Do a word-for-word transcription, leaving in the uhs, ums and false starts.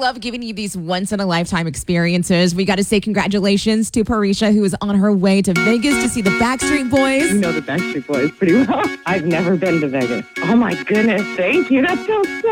love giving you these once in a lifetime experiences. We got to say congratulations to Parisha, who is on her way to Vegas to see the Backstreet Boys. You know the Backstreet Boys pretty well. I've never been to Vegas. Oh my goodness, thank you. That sounds so